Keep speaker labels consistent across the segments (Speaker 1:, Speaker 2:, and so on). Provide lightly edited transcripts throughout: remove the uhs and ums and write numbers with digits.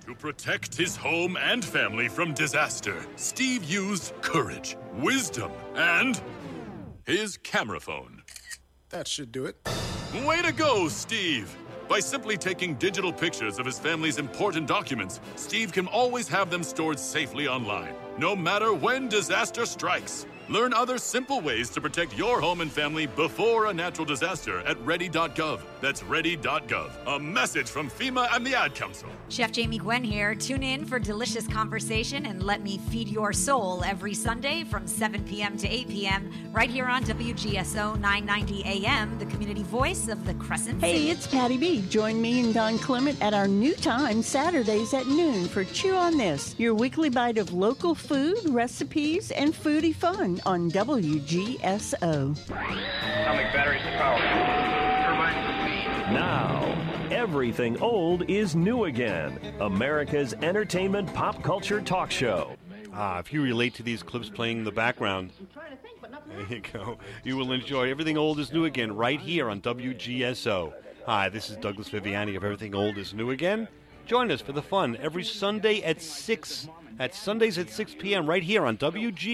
Speaker 1: To protect his home and family from disaster, Steve used courage, wisdom, and his camera phone.
Speaker 2: That should do it.
Speaker 1: Way to go, Steve! By simply taking digital pictures of his family's important documents, Steve can always have them stored safely online, no matter when disaster strikes. Learn other simple ways to protect your home and family before a natural disaster at ready.gov. That's ready.gov. A message from FEMA and the Ad Council.
Speaker 3: Chef Jamie Gwen here. Tune in for delicious conversation and let me feed your soul every Sunday from 7 p.m. to 8 p.m. right here on WGSO 990 AM, the community voice of the Crescent City.
Speaker 4: Hey, it's Patty B. Join me and Don Clement at our new time, Saturdays at noon for Chew on This, your weekly bite of local food, recipes, and foodie fun on WGSO.
Speaker 5: Atomic batteries to power.
Speaker 6: Now, everything old is new again. America's entertainment pop culture talk show.
Speaker 7: If you relate to these clips playing in the background, there you go. You will enjoy Everything Old is New Again right here on WGSO. Hi, this is Douglas Viviani of Everything Old is New Again. Join us for the fun every Sunday at 6 at Sundays at 6 p.m. right here on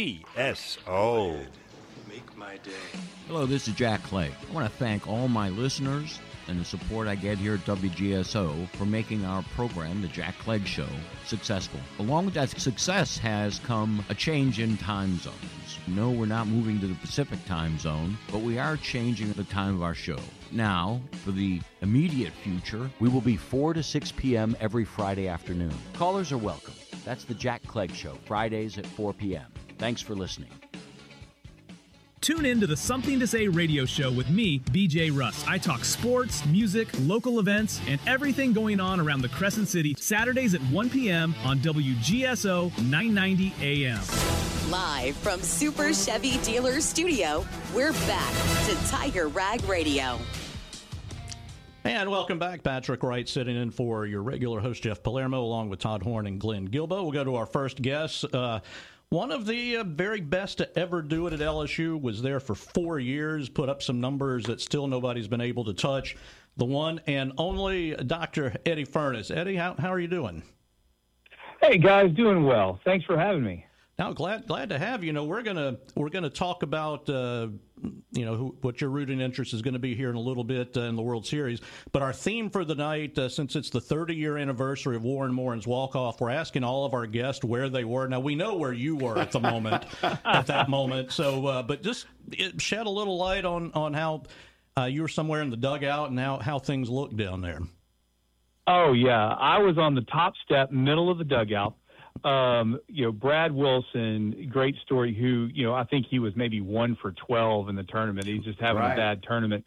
Speaker 7: WGSO.
Speaker 8: Make my day.
Speaker 9: Hello, this is Jack Clay. I want to thank all my listeners and the support I get here at WGSO for making our program, The Jack Clegg Show, successful. Along with that success has come a change in time zones. No, we're not moving to the Pacific time zone, but we are changing the time of our show. Now, for the immediate future, we will be 4 to 6 p.m. every Friday afternoon. Callers are welcome. That's The Jack Clegg Show, Fridays at 4 p.m. Thanks for listening.
Speaker 10: Tune in to the Something to Say radio show with me, BJ Russ. I talk sports, music, local events, and everything going on around the Crescent City, Saturdays at 1 p.m. on WGSO 990 AM.
Speaker 11: Live from Super Chevy Dealer Studio, we're back to Tiger Rag Radio.
Speaker 12: And welcome back. Patrick Wright sitting in for your regular host, Jeff Palermo, along with Todd Horn and Glenn Gilbo. We'll go to our first guest. One of the very best to ever do it at LSU, was there for 4 years, put up some numbers that still nobody's been able to touch. The one and only Dr. Eddie Furniss. Eddie, how are you doing?
Speaker 13: Hey, guys, doing well. Thanks for having me.
Speaker 12: Now, glad to have you. You know, we're gonna talk about what your rooting interest is going to be here in a little bit in the World Series. But our theme for the night, since it's the 30-year anniversary of Warren Moran's walk-off, we're asking all of our guests where they were. Now, we know where you were at the moment, at that moment. So, but just shed a little light on how you were somewhere in the dugout and how things looked down there.
Speaker 13: Oh, yeah. I was on the top step, middle of the dugout. Brad Wilson, great story, who, I think he was maybe 1 for 12 in the tournament. He's just having a bad tournament.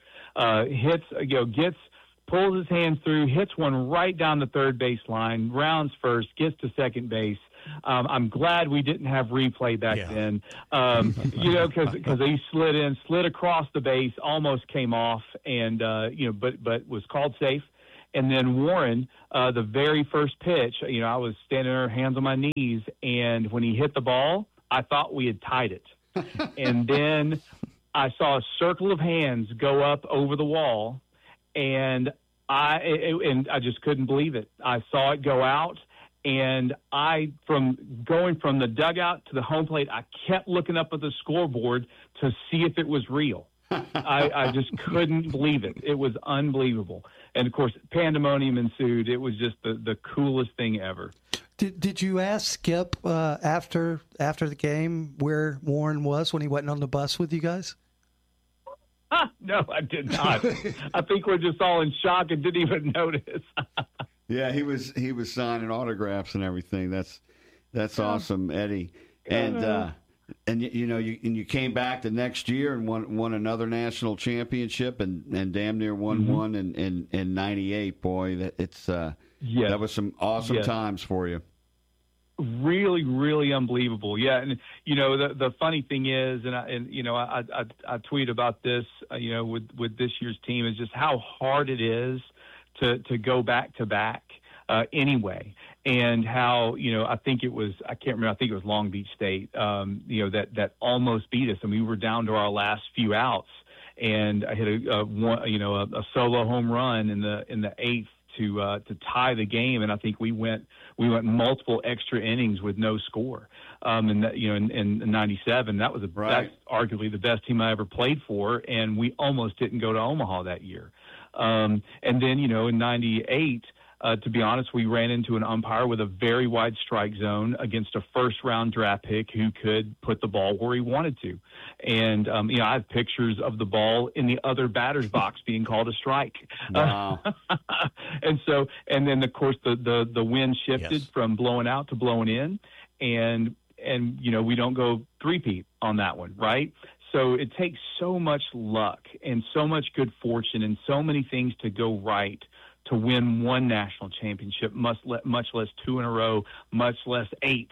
Speaker 13: Pulls his hands through, hits one right down the third base line, rounds first, gets to second base. I'm glad we didn't have replay back then, because he slid across the base, almost came off, and, but was called safe. And then Warren, the very first pitch, I was standing there, hands on my knees, and when he hit the ball, I thought we had tied it. And then I saw a circle of hands go up over the wall, and I just couldn't believe it. I saw it go out, and from going from the dugout to the home plate, I kept looking up at the scoreboard to see if it was real. I just couldn't believe it. It was unbelievable. And, of course, pandemonium ensued. It was just the coolest thing ever.
Speaker 14: Did you ask Skip after the game where Warren was when he went on the bus with you guys?
Speaker 13: No, I did not. I think we're just all in shock and didn't even notice.
Speaker 15: Yeah, he was signing autographs and everything. That's awesome, Eddie. And you came back the next year and won another national championship and damn near won one in '98. Boy, that was some awesome times for you.
Speaker 13: Really, really unbelievable. Yeah, and the funny thing is, I tweet about this, with this year's team, is just how hard it is to go back to back. Anyway, and how, I think it was, I can't remember, I think it was Long Beach State, that almost beat us. I mean, we were down to our last few outs, and I hit a solo home run in the eighth to tie the game, and I think we went multiple extra innings with no score. And that, in '97, that was that's arguably the best team I ever played for, and we almost didn't go to Omaha that year. And then in '98. To be honest, we ran into an umpire with a very wide strike zone against a first-round draft pick who could put the ball where he wanted to. And, I have pictures of the ball in the other batter's box being called a strike.
Speaker 15: Wow.
Speaker 13: And then, of course, the wind shifted from blowing out to blowing in. And we don't go three-peat on that one, right? So it takes so much luck and so much good fortune and so many things to go right to win one national championship, much less two in a row, much less 8.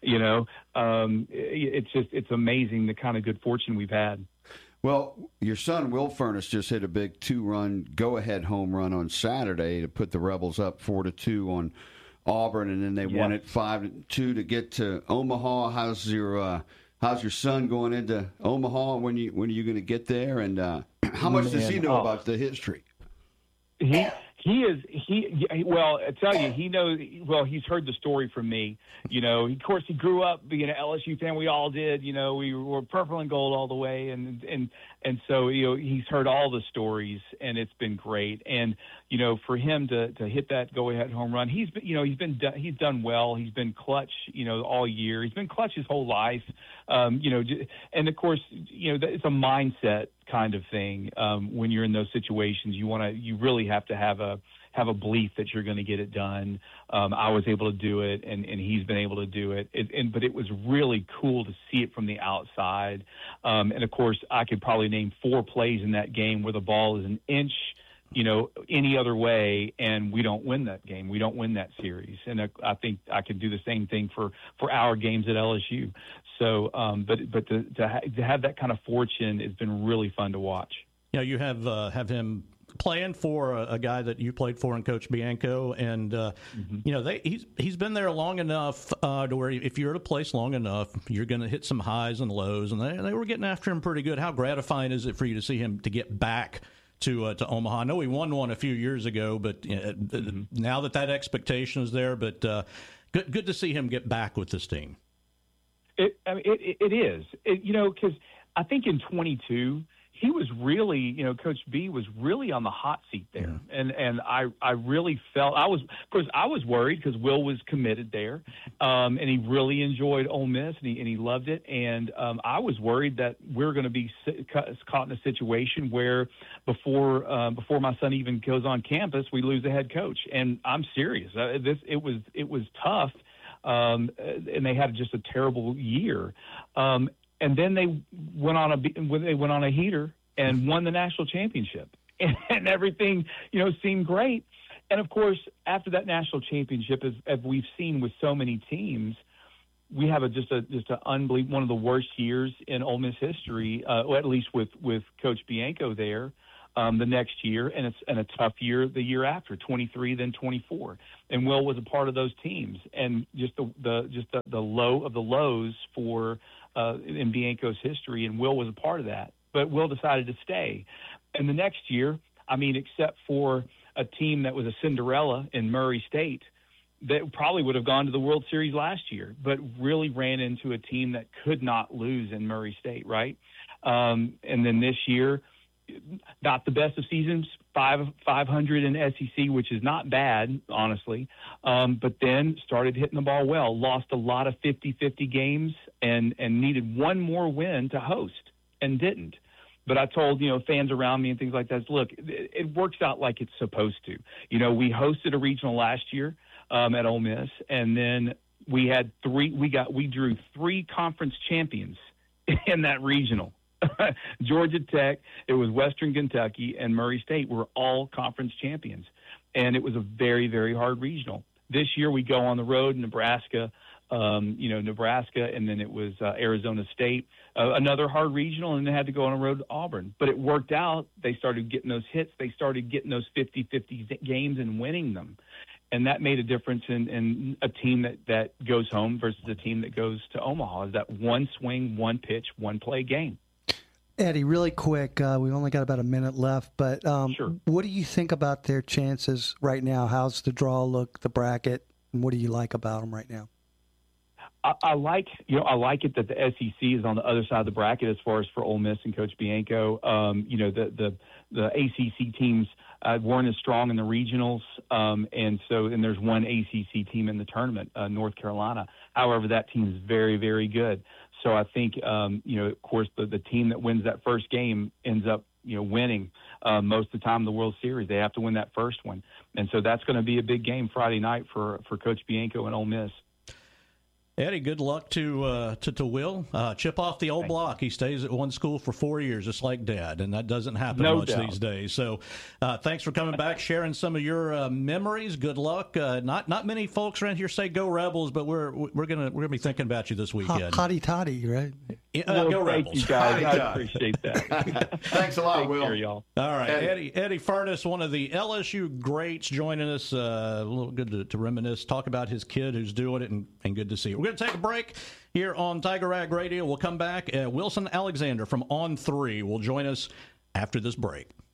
Speaker 13: It's amazing the kind of good fortune we've had.
Speaker 15: Well, your son Will Furniss just hit a big 2-run go-ahead home run on Saturday to put the Rebels up 4-2 on Auburn, and then they won it 5-2 to get to Omaha. How's your son going into Omaha? When are you going to get there? And how much does he know about the history?
Speaker 13: Well, I tell you, he knows. Well, he's heard the story from me. Of course, he grew up being an LSU fan. We all did. We were purple and gold all the way, and so he's heard all the stories, and it's been great. And for him to hit that go-ahead home run, he's done well. He's been clutch, all year. He's been clutch his whole life. And of course, it's a mindset kind of thing. When you're in those situations, you really have to have a belief that you're going to get it done. I was able to do it, and he's been able to do it. But it was really cool to see it from the outside. And of course, I could probably name 4 plays in that game where the ball is an inch, any other way, and we don't win that game. We don't win that series. And I think I could do the same thing for our games at LSU. So, but to have that kind of fortune has been really fun to watch.
Speaker 12: You have him playing for a guy that you played for in Coach Bianco, and he's been there long enough to where if you're at a place long enough, you're going to hit some highs and lows, and they were getting after him pretty good. How gratifying is it for you to see him to get back to Omaha? I know he won one a few years ago, but now that expectation is there, but good to see him get back with this team.
Speaker 13: It is, because I think in 22. He was really, Coach B was really on the hot seat there. And I really felt I was worried because Will was committed there. And he really enjoyed Ole Miss and he loved it. And I was worried that we're going to be caught in a situation where before my son even goes on campus, we lose the head coach. And I'm serious. It was tough. And they had just a terrible year. And then they went on a heater and won the national championship, and everything seemed great. And of course, after that national championship, as we've seen with so many teams, we have just an unbelievable, one of the worst years in Ole Miss history, or at least with Coach Bianco there. The next year, and a tough year the year after, 23, then 24. And Will was a part of those teams, and just the low of the lows for in Bianco's history, and Will was a part of that. But Will decided to stay. And the next year, except for a team that was a Cinderella in Murray State, that probably would have gone to the World Series last year, but really ran into a team that could not lose in Murray State, right? And then this year, not the best of seasons, 500 in SEC, which is not bad, honestly, but then started hitting the ball well, lost a lot of 50-50 games and needed one more win to host and didn't. But I told, fans around me and things like that, look, it works out like it's supposed to. We hosted a regional last year at Ole Miss, and then we had we drew 3 conference champions in that regional. Georgia Tech, it was Western Kentucky, and Murray State were all conference champions. And it was a very, very hard regional. This year we go on the road, Nebraska, and then it was Arizona State, another hard regional, and they had to go on the road to Auburn. But it worked out. They started getting those hits. They started getting those 50-50 games and winning them. And that made a difference in a team that goes home versus a team that goes to Omaha, is that one swing, one pitch, one play game.
Speaker 14: Eddie, really quick, we've only got about a minute left, but
Speaker 13: Sure.
Speaker 14: What do you think about their chances right now? How's the draw look, the bracket, and what do you like about them right now?
Speaker 13: I like it that the SEC is on the other side of the bracket as far as for Ole Miss and Coach Bianco. The ACC teams weren't as strong in the regionals, and there's one ACC team in the tournament, North Carolina. However, that team is very, very good. So I think, of course, the team that wins that first game ends up, winning most of the time the World Series. They have to win that first one, and so that's going to be a big game Friday night for Coach Bianco and Ole Miss.
Speaker 12: Eddie, good luck to Will. Chip off the old block. He stays at one school for 4 years, just like Dad, and that doesn't happen much these days. So, thanks for coming back, sharing some of your memories. Good luck. Not many folks around here say "Go Rebels," but we're gonna be thinking about you this weekend.
Speaker 14: Hotty toddy, right?
Speaker 12: Go Rebels.
Speaker 13: Thank you guys. I appreciate that.
Speaker 15: Thanks a lot,
Speaker 13: Take
Speaker 15: Will.
Speaker 13: care, y'all.
Speaker 12: All right, Eddie Furniss, one of the LSU greats, joining us. A little good to reminisce, talk about his kid who's doing it, and good to see you. We're going to take a break here on Tiger Rag Radio. We'll come back. Wilson Alexander from On3 will join us after this break.